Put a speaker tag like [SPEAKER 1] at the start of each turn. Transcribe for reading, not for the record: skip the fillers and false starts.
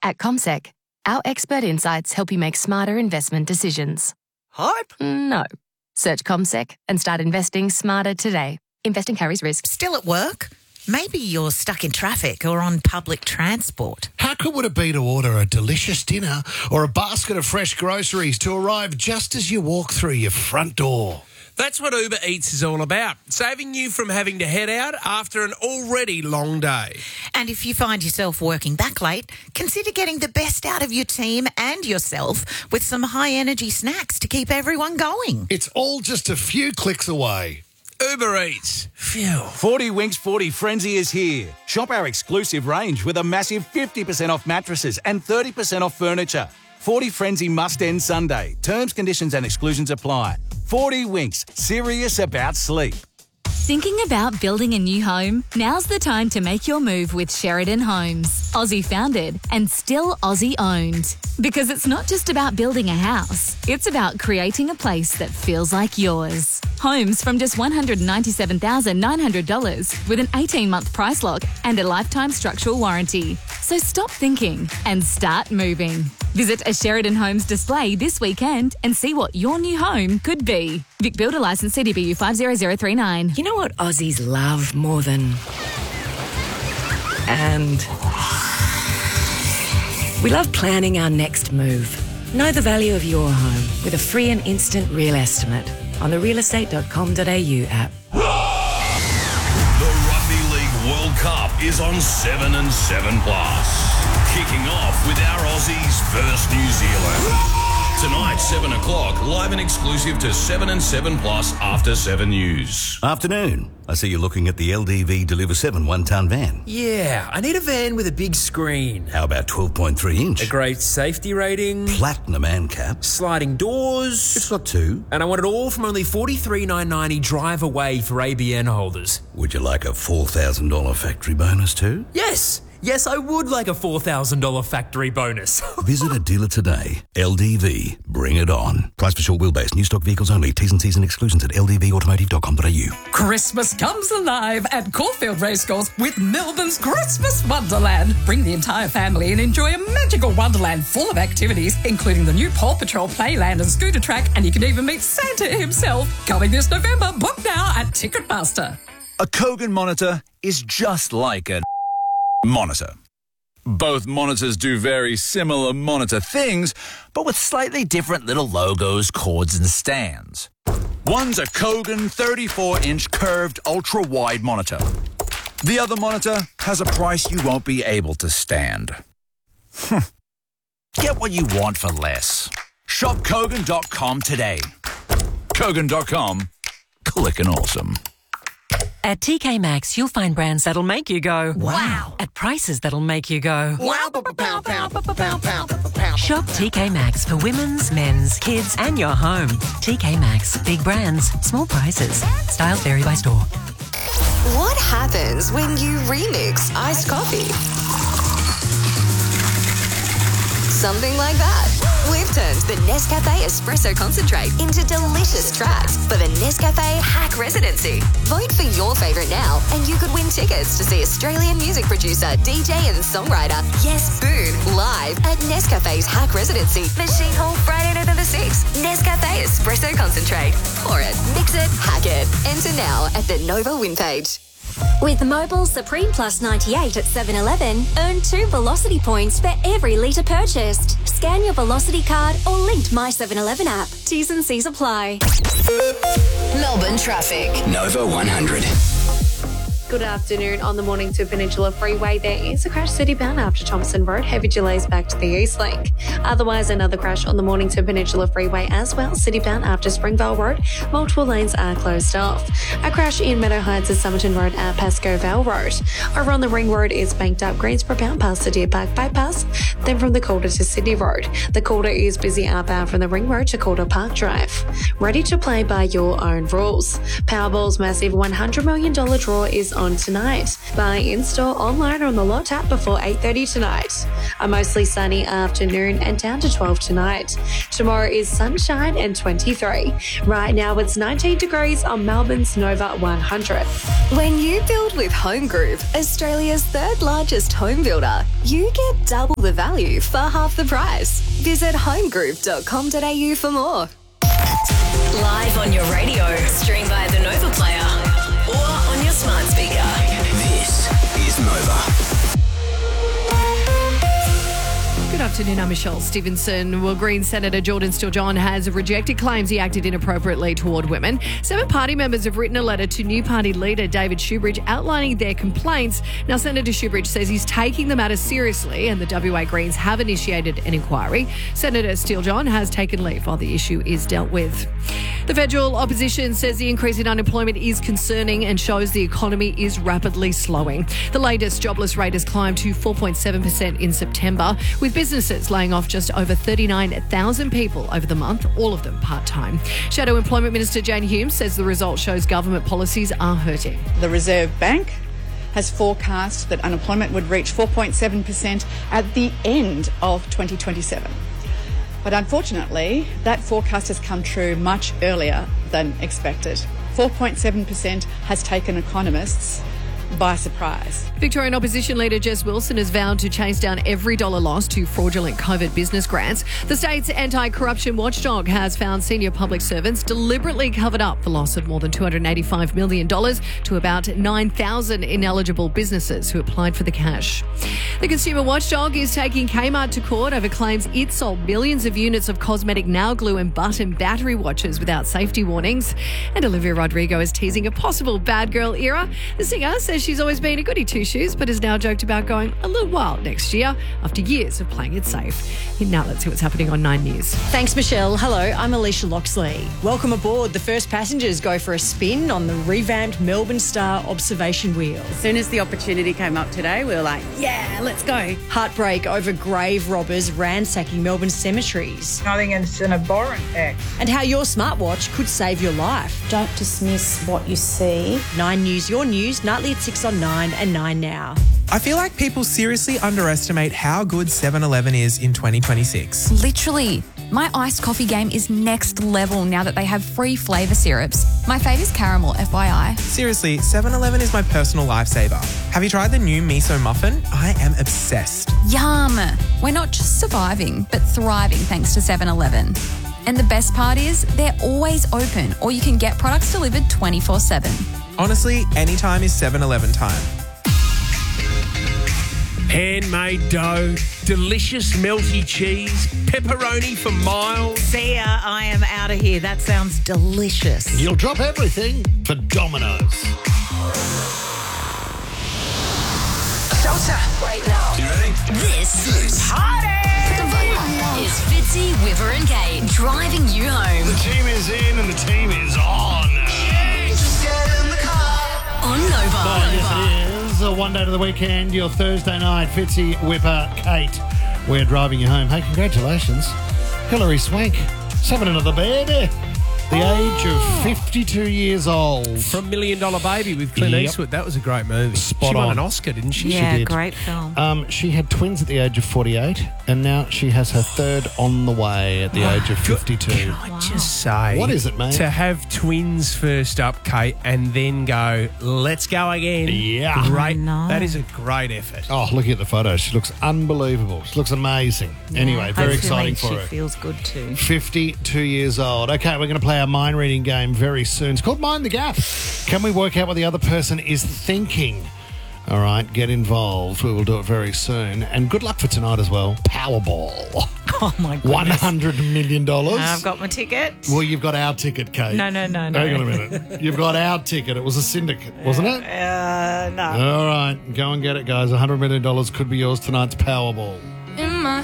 [SPEAKER 1] At CommSec, our expert insights help you make smarter investment decisions.
[SPEAKER 2] Hype?
[SPEAKER 1] No. Search CommSec and start investing smarter today. Investing carries risk.
[SPEAKER 3] Still at work? Maybe you're stuck in traffic or on public transport.
[SPEAKER 4] How good would it be to order a delicious dinner or a basket of fresh groceries to arrive just as you walk through your front door?
[SPEAKER 2] That's what Uber Eats is all about, saving you from having to head out after an already long day.
[SPEAKER 3] And if you find yourself working back late, consider getting the best out of your team and yourself with some high-energy snacks to keep everyone going.
[SPEAKER 4] It's all just a few clicks away.
[SPEAKER 2] Uber Eats. Phew.
[SPEAKER 5] 40 Winks 40 Frenzy is here. Shop our exclusive range with a massive 50% off mattresses and 30% off furniture. 40 Frenzy must end Sunday. Terms, conditions and exclusions apply. 40 Winks. Serious about sleep.
[SPEAKER 6] Thinking about building a new home? Now's the time to make your move with Sheridan Homes. Aussie founded and still Aussie owned. Because it's not just about building a house, it's about creating a place that feels like yours. Homes from just $197,900 with an 18-month price lock and a lifetime structural warranty. So stop thinking and start moving. Visit a Sheridan Homes display this weekend and see what your new home could be. Vic Builder Licence CDBU 50039.
[SPEAKER 7] You know what Aussies love more than... And... we love planning our next move. Know the value of your home with a free and instant real estimate on the realestate.com.au app.
[SPEAKER 8] The Rugby League World Cup is on 7 and 7 Plus. Kicking off with our Aussies versus New Zealand. Tonight, 7 o'clock, live and exclusive to 7 and 7 Plus after 7 News.
[SPEAKER 9] Afternoon. I see you're looking at the LDV Deliver 7 one-ton van.
[SPEAKER 10] Yeah, I need a van with a big screen.
[SPEAKER 9] How about 12.3 inch?
[SPEAKER 10] A great safety rating.
[SPEAKER 9] Platinum ANCAP.
[SPEAKER 10] Sliding doors.
[SPEAKER 9] It's got 2.
[SPEAKER 10] And I want it all from only $43,990 drive away for ABN holders.
[SPEAKER 9] Would you like a $4,000 factory bonus too?
[SPEAKER 10] Yes. Yes, I would like a $4,000 factory bonus.
[SPEAKER 9] Visit a dealer today. LDV. Bring it on. Price for short wheelbase. New stock vehicles only. T's and C's and exclusions at ldvautomotive.com.au.
[SPEAKER 11] Christmas comes alive at Caulfield Racecourse with Melbourne's Christmas Wonderland. Bring the entire family and enjoy a magical wonderland full of activities, including the new Paw Patrol Playland and scooter track, and you can even meet Santa himself. Coming this November. Book now at Ticketmaster.
[SPEAKER 12] A Kogan monitor is just like a monitor. Both monitors do very similar monitor things, but with slightly different little logos, cords, and stands. One's a Kogan 34-inch curved ultra-wide monitor. The other monitor has a price you won't be able to stand. Get what you want for less. Shop Kogan.com today. Kogan.com. Click and awesome.
[SPEAKER 7] At TK Maxx, you'll find brands that'll make you go, wow, at prices that'll make you go, wow, Shop TK Maxx for women's, men's, kids, and your home. TK Maxx. Big brands, small prices. Styles vary by store.
[SPEAKER 13] What happens when you remix iced coffee? Something like that. We've turned the Nescafe Espresso Concentrate into delicious tracks for the Nescafe Hack Residency. Vote for your favourite now and you could win tickets to see Australian music producer, DJ and songwriter Yes Boone live at Nescafe's Hack Residency, Machine Hall, Friday, November 6th. Nescafe Espresso Concentrate. Pour it, mix it, hack it. Enter now at the Nova win page.
[SPEAKER 14] With Mobil Supreme Plus 98 at 7-Eleven, earn 2 Velocity points for every litre purchased. Scan your Velocity card or linked My 7-Eleven app. T's and C's apply.
[SPEAKER 13] Melbourne traffic.
[SPEAKER 15] Nova 100.
[SPEAKER 16] Good afternoon. On the Mornington Peninsula Freeway, there is a crash citybound after Thompson Road. Heavy delays back to the East Link. Otherwise, another crash on the Mornington Peninsula Freeway as well. Citybound after Springvale Road. Multiple lanes are closed off. A crash in Meadow Heights at Somerton Road at Pascoe Vale Road. Over on the Ring Road, it's banked up Greensboro bound past the Deer Park Bypass. Then from the Calder to Sydney Road. The Calder is busy outbound from the Ring Road to Calder Park Drive. Ready to play by your own rules. Powerball's massive $100 million draw is on tonight. Buy in-store, online or on the Lot app before 8:30 tonight. A mostly sunny afternoon and down to 12 tonight. Tomorrow is sunshine and 23. Right now it's 19 degrees on Melbourne's Nova 100.
[SPEAKER 13] When you build with Home Group, Australia's third largest home builder, you get double the value for half the price. Visit homegroup.com.au for more.
[SPEAKER 15] Live on your radio, stream via the Nova Player or on your smart speaker.
[SPEAKER 17] This is Nova.
[SPEAKER 18] Good afternoon, I'm Michelle Stevenson. Well, Green Senator Jordan Steele-John has rejected claims he acted inappropriately toward women. 7 party members have written a letter to new party leader David Shoebridge outlining their complaints. Now, Senator Shoebridge says he's taking the matter seriously and the WA Greens have initiated an inquiry. Senator Steele-John has taken leave while the issue is dealt with. The federal opposition says the increase in unemployment is concerning and shows the economy is rapidly slowing. The latest jobless rate has climbed to 4.7% in September, with businesses laying off just over 39,000 people over the month, all of them part-time. Shadow Employment Minister Jane Hume says the result shows government policies are hurting.
[SPEAKER 19] The Reserve Bank has forecast that unemployment would reach 4.7% at the end of 2027. But unfortunately, that forecast has come true much earlier than expected. 4.7% has taken economists by surprise.
[SPEAKER 18] Victorian opposition leader Jess Wilson has vowed to chase down every dollar lost to fraudulent COVID business grants. The state's anti-corruption watchdog has found senior public servants deliberately covered up the loss of more than $285 million to about 9,000 ineligible businesses who applied for the cash. The consumer watchdog is taking Kmart to court over claims it sold millions of units of cosmetic nail glue and button battery watches without safety warnings. And Olivia Rodrigo is teasing a possible bad girl era. The singer says she's always been a goody two-shoes, but has now joked about going a little wild next year after years of playing it safe. Now let's see what's happening on 9 News.
[SPEAKER 20] Thanks, Michelle. Hello, I'm Alicia Loxley. Welcome aboard. The first passengers go for a spin on the revamped Melbourne Star observation wheel.
[SPEAKER 21] As soon as the opportunity came up today, we were like, yeah, let's go.
[SPEAKER 20] Heartbreak over grave robbers ransacking Melbourne cemeteries.
[SPEAKER 22] I think it's an abhorrent act.
[SPEAKER 20] And how your smartwatch could save your life.
[SPEAKER 23] Don't dismiss what you see.
[SPEAKER 20] 9 News, your news, nightly at 6 on 9 and 9 now.
[SPEAKER 24] I feel like people seriously underestimate how good 7-Eleven is in 2026.
[SPEAKER 25] Literally. My iced coffee game is next level now that they have free flavour syrups. My fave is caramel, FYI.
[SPEAKER 24] Seriously, 7-Eleven is my personal lifesaver. Have you tried the new miso muffin? I am obsessed.
[SPEAKER 25] Yum! We're not just surviving, but thriving thanks to 7-Eleven. And the best part is, they're always open, or you can get products delivered 24/7.
[SPEAKER 24] Honestly, anytime is 7-Eleven time.
[SPEAKER 2] Handmade dough, delicious melty cheese, pepperoni for miles.
[SPEAKER 3] See ya, I am out of here. That sounds delicious.
[SPEAKER 4] You'll drop everything for Domino's.
[SPEAKER 15] Showtime right now.
[SPEAKER 8] You ready?
[SPEAKER 15] This is Fitzy, Whipper and Kate driving you home.
[SPEAKER 4] The team is in and the team is on.
[SPEAKER 15] Just get in the car. On Nova.
[SPEAKER 4] Yes, it is. One day to the weekend, your Thursday night. Fitzy, Whipper, Kate. We're driving you home. Hey, congratulations. Hilary Swank, 7 another baby. The age of 52 years old.
[SPEAKER 2] From $1 Million Baby with Clint Eastwood. That was a great movie.
[SPEAKER 4] Spot
[SPEAKER 2] she won
[SPEAKER 4] on.
[SPEAKER 2] an Oscar, didn't she?
[SPEAKER 3] Yeah,
[SPEAKER 4] She did.
[SPEAKER 3] great film.
[SPEAKER 4] She had twins at the age of 48, and now she has her third on the way at the age of 52.
[SPEAKER 2] Can I just say...
[SPEAKER 4] What is it, mate?
[SPEAKER 2] To have twins first up, Kate, and then go, let's go again.
[SPEAKER 4] Yeah.
[SPEAKER 2] Great. That is a great effort.
[SPEAKER 4] Oh, looking at the photos. She looks unbelievable. She looks amazing. Anyway, very exciting for her.
[SPEAKER 3] She feels good too.
[SPEAKER 4] 52 years old. Okay, we're going to play our mind reading game very soon. It's called Mind the Gap. Can we work out what the other person is thinking? All right, get involved. We will do it very soon. And good luck for tonight as well. Powerball.
[SPEAKER 3] Oh, my goodness.
[SPEAKER 4] $100 million.
[SPEAKER 3] I've got my ticket.
[SPEAKER 4] Well, you've got our ticket, Kate.
[SPEAKER 3] No.
[SPEAKER 4] Hang on a minute. You've got our ticket. It was a syndicate, wasn't it?
[SPEAKER 3] No.
[SPEAKER 4] All right, go and get it, guys. $100 million could be yours tonight's Powerball.